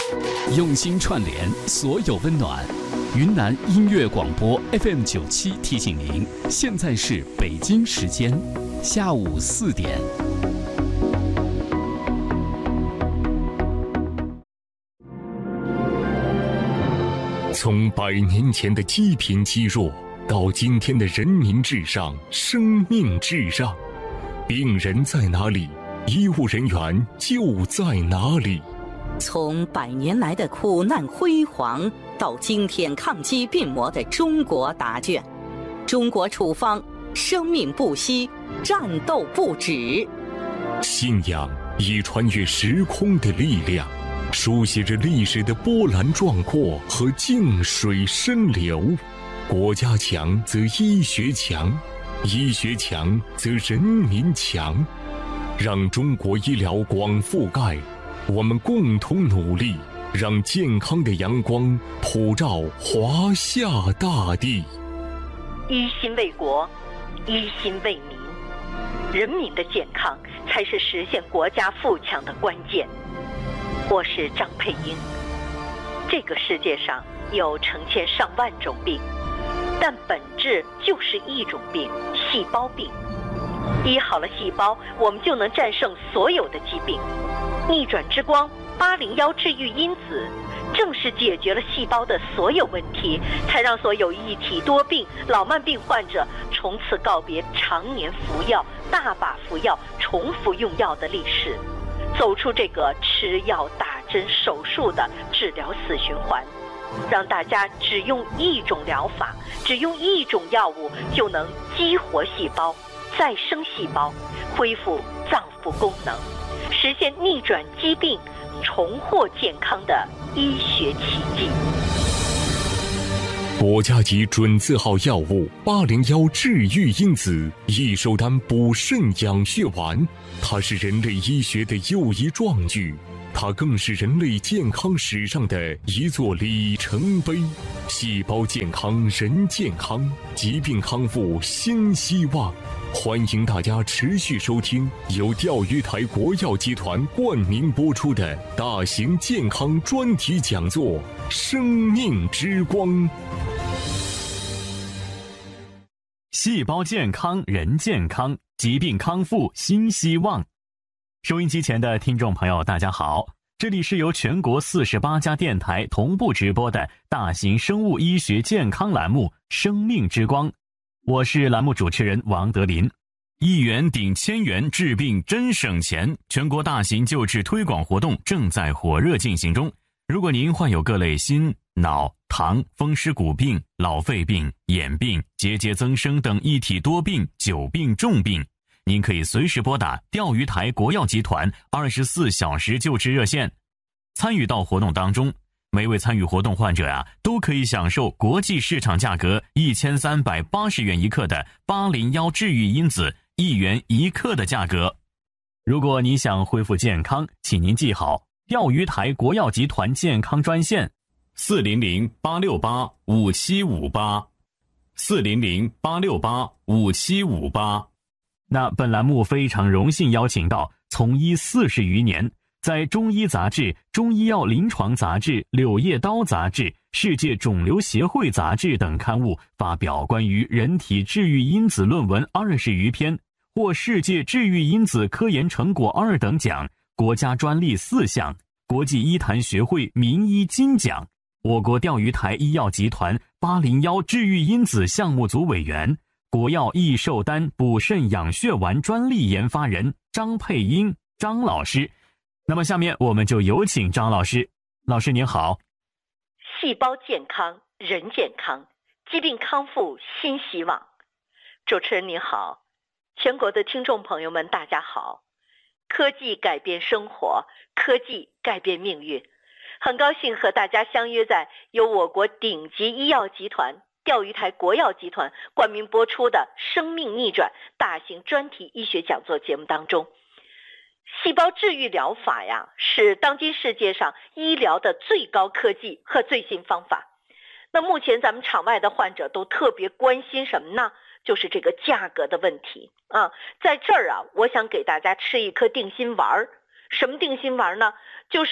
用心串联所有温暖。云南音乐广播 FM97提醒您，现在是北京时间下午4点。 从100年前的积贫积弱，到今天的人民至上、生命至上，病人在哪里，医务人员就在哪里。 从100年来的苦难辉煌，到今天抗击病魔的中国答卷，中国处方，生命不息，战斗不止。 信仰以穿越时空的力量，书写着历史的波澜壮阔和静水深流。国家强则医学强，医学强则人民强。让中国医疗广覆盖，我们共同努力，让健康的阳光普照华夏大地。 一心为国，一心为民，人民的健康才是实现国家富强的关键。我是张佩英。这个世界上有成千上万种病，但本质就是一种病——细胞病。医好了细胞，我们就能战胜所有的疾病。逆转之光801治愈因子，正是解决了细胞的所有问题，才让所有一体多病、老慢病患者从此告别常年服药、大把服药、重复用药的历史，走出这个吃药、打针、手术的治疗死循环，让大家只用一种疗法，只用一种药物就能激活细胞、再生细胞，恢复脏腑功能，实现逆转疾病、重获健康的医学奇迹。 国家级准字号药物801治愈因子益寿丹补肾养血丸，它是人类医学的又一壮举，它更是人类健康史上的一座里程碑。细胞健康，人健康，疾病康复新希望。欢迎大家持续收听由钓鱼台国药集团冠名播出的大型健康专题讲座《生命之光》。 细胞健康，人健康，疾病康复新希望。收音机前的听众朋友大家好，这里是由全国48家电台同步直播的大型生物医学健康栏目《生命之光》，我是栏目主持人王德林。1元顶1000元，治病真省钱，全国大型救治推广活动正在火热进行中。如果您患有各类心、脑、糖、风湿骨病、老肺病、眼病、结节增生等一体多病、久病重病，您可以随时拨打钓鱼台国药集团24小时救治热线。参与到活动当中，每位参与活动患者都可以享受国际市场价格1380元一克的801治愈因子1元1克的价格。如果你想恢复健康，请您记好钓鱼台国药集团健康专线400-868-5758 400-868-5758。那本栏目非常荣幸邀请到从医40余年，在中医杂志、中医药临床杂志、柳叶刀杂志、世界肿瘤协会杂志等刊物发表关于人体治愈因子论文20余篇，获世界治愈因子科研成果2等奖，国家专利4项，国际医坛学会名医金奖。我国钓鱼台医药集团801治愈因子项目组委员，国药益寿丹补肾养血丸专利研发人张佩英张老师。那么下面我们就有请张老师。老师您好。 细胞健康，人健康，疾病康复新希望。主持人您好，全国的听众朋友们大家好。科技改变生活，科技改变命运。很高兴和大家相约在由我国顶级医药集团钓鱼台国药集团冠名播出的生命逆转大型专题医学讲座节目当中。细胞治愈疗法是当今世界上医疗的最高科技和最新方法。那目前咱们场外的患者都特别关心什么呢？就是这个价格的问题在这儿我想给大家吃一颗定心丸。什么定心丸呢？就是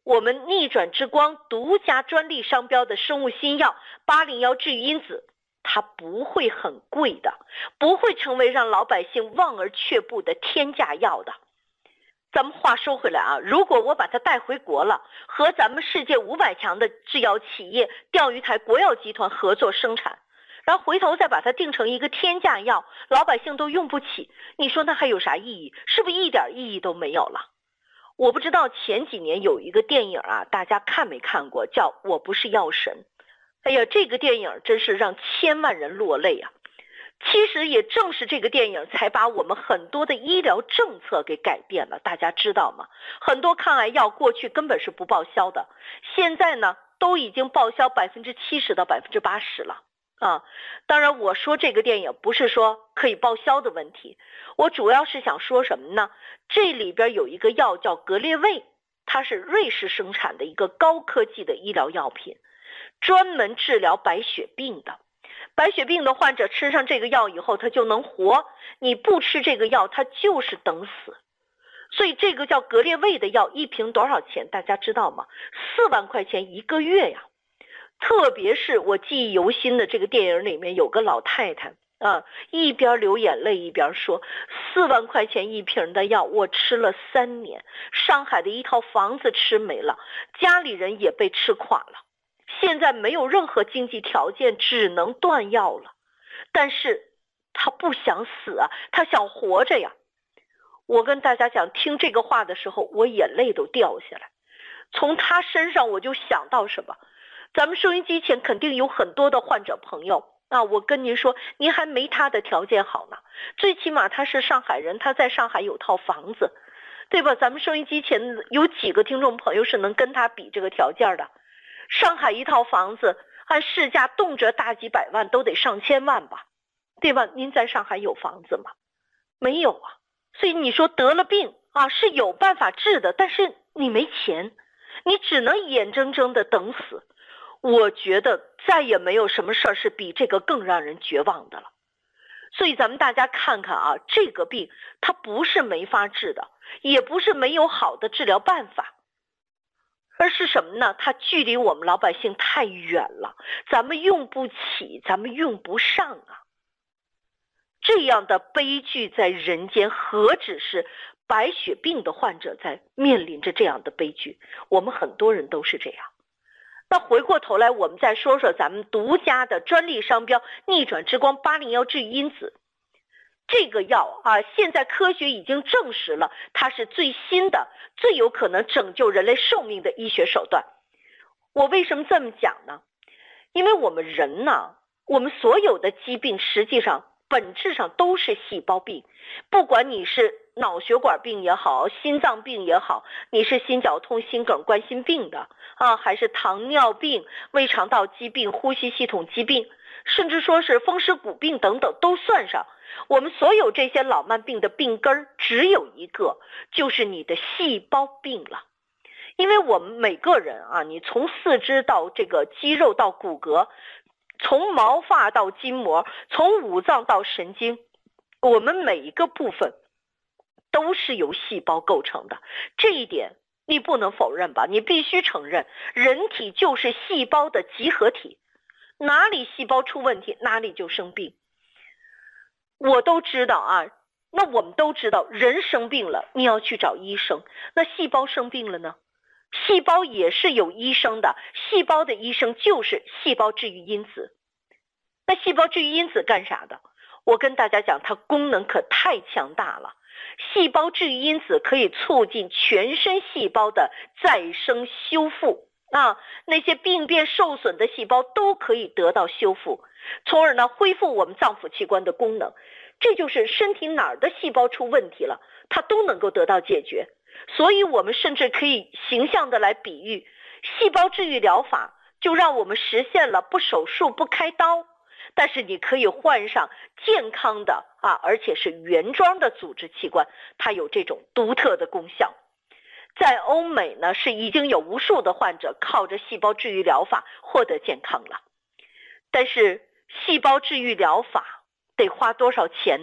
我们逆转之光独家专利商标的生物新药801治愈因子，它不会很贵的，不会成为让老百姓望而却步的天价药的。咱们话说回来啊，如果我把它带回国了，和咱们世界500强的制药企业钓鱼台国药集团合作生产，然后回头再把它定成一个天价药，老百姓都用不起，你说那还有啥意义？是不是一点意义都没有了？我不知道前几年有一个电影啊，大家看没看过，叫《我不是药神》。哎呀，这个电影真是让千万人落泪啊！其实也正是这个电影才把我们很多的医疗政策给改变了，大家知道吗？很多抗癌药过去根本是不报销的，现在呢都已经报销70%到80%了啊！当然我说这个电影不是说可以报销的问题，我主要是想说什么呢？这里边有一个药叫格列卫，它是瑞士生产的一个高科技的医疗药品，专门治疗白血病的。白血病的患者吃上这个药以后他就能活，你不吃这个药他就是等死。所以这个叫格列卫的药一瓶多少钱大家知道吗？4万块钱1个月呀。特别是我记忆犹新的这个电影里面有个老太太啊，一边流眼泪一边说4万块钱1瓶的药我吃了3年，上海的一套房子吃没了，家里人也被吃垮了，现在没有任何经济条件，只能断药了。但是他不想死啊，他想活着呀。我跟大家讲，听这个话的时候我眼泪都掉下来。从他身上我就想到什么，咱们收音机前肯定有很多的患者朋友啊，我跟您说，您还没他的条件好呢，最起码他是上海人，他在上海有套房子，对吧？咱们收音机前有几个听众朋友是能跟他比这个条件的？上海一套房子按市价动辄大几百万，都得上千万吧，对吧？您在上海有房子吗？没有啊。所以你说得了病啊是有办法治的，但是你没钱，你只能眼睁睁的等死。我觉得再也没有什么事儿是比这个更让人绝望的了。所以咱们大家看看啊，这个病它不是没法治的，也不是没有好的治疗办法，而是什么呢？它距离我们老百姓太远了，咱们用不起，咱们用不上啊。这样的悲剧在人间，何止是白血病的患者在面临着这样的悲剧，我们很多人都是这样。那回过头来我们再说说咱们独家的专利商标逆转之光801治愈因子。这个药啊，现在科学已经证实了，它是最新的最有可能拯救人类寿命的医学手段。我为什么这么讲呢？因为我们人呢，我们所有的疾病实际上本质上都是细胞病，不管你是脑血管病也好，心脏病也好，你是心绞痛、心梗、冠心病的啊，还是糖尿病、胃肠道疾病、呼吸系统疾病，甚至说是风湿骨病等等都算上，我们所有这些老慢病的病根只有一个，就是你的细胞病了。因为我们每个人啊，你从四肢到这个肌肉到骨骼，从毛发到筋膜，从五脏到神经，我们每一个部分都是由细胞构成的，这一点你不能否认吧？你必须承认，人体就是细胞的集合体，哪里细胞出问题，哪里就生病。我都知道啊，那我们都知道，人生病了，你要去找医生，那细胞生病了呢？细胞也是有医生的，细胞的医生就是细胞治愈因子。那细胞治愈因子干啥的？我跟大家讲，它功能可太强大了。细胞治愈因子可以促进全身细胞的再生修复啊，那些病变受损的细胞都可以得到修复，从而呢恢复我们脏腑器官的功能。这就是身体哪儿的细胞出问题了，它都能够得到解决。所以我们甚至可以形象的来比喻，细胞治愈疗法就让我们实现了不手术不开刀，但是你可以换上健康的而且是原装的组织器官，它有这种独特的功效。在欧美呢，是已经有无数的患者靠着细胞治愈疗法获得健康了。但是细胞治愈疗法得花多少钱呢？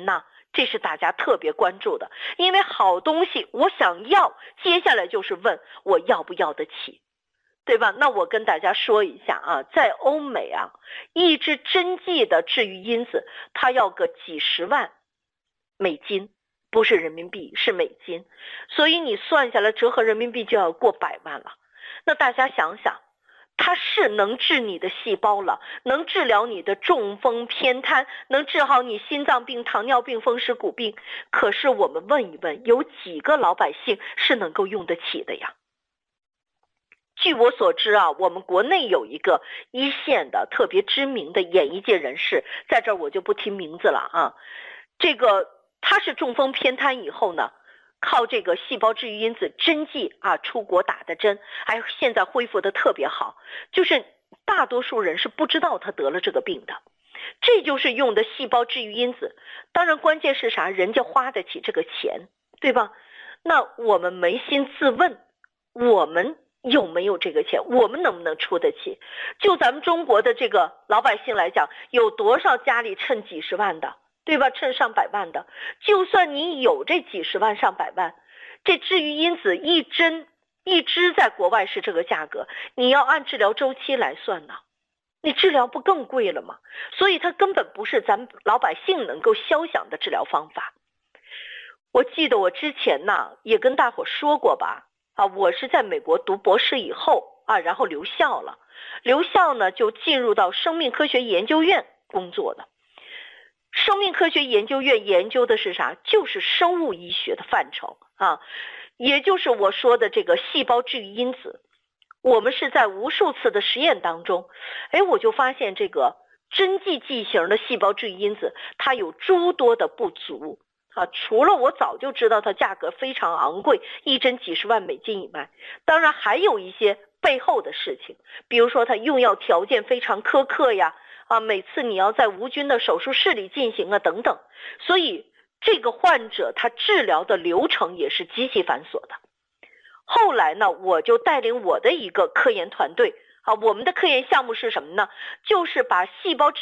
这是大家特别关注的，因为好东西我想要，接下来就是问我要不要得起，对吧？那我跟大家说一下啊，在欧美啊，一支针剂的治愈因子，它要个几十万美金，不是人民币，是美金，所以你算下来折合人民币就要过100万了。那大家想想，它是能治你的细胞了，能治疗你的中风偏瘫，能治好你心脏病、糖尿病、风湿骨病，可是我们问一问，有几个老百姓是能够用得起的呀？据我所知啊，我们国内有一个一线的特别知名的演艺界人士，在这儿我就不提名字了啊。这个他是中风偏瘫以后呢，靠这个细胞治愈因子针剂啊，出国打的针，还现在恢复的特别好，就是大多数人是不知道他得了这个病的。这就是用的细胞治愈因子，当然关键是啥？人家花得起这个钱，对吧？那我们扪心自问，我们有没有这个钱？我们能不能出得起？就咱们中国的这个老百姓来讲，有多少家里趁几十万的，对吧？趁上百万的，就算你有这几十万上百万，这治愈因子一针一支在国外是这个价格，你要按治疗周期来算呢，你治疗不更贵了吗？所以它根本不是咱们老百姓能够肖想的治疗方法。我记得我之前呢也跟大伙说过吧，我是在美国读博士以后啊，然后留校了，留校呢就进入到生命科学研究院工作的。生命科学研究院研究的是啥？就是生物医学的范畴啊，也就是我说的这个细胞治愈因子。我们是在无数次的实验当中，我就发现这个针剂剂型的细胞治愈因子它有诸多的不足啊，除了我早就知道它价格非常昂贵，一针几十万美金以外，当然还有一些背后的事情，比如说它用药条件非常苛刻呀，每次你要在无菌的手术室里进行啊等等，所以这个患者他治疗的流程也是极其繁琐的。后来呢，我就带领我的一个科研团队我们的科研项目是什么呢？就是把细胞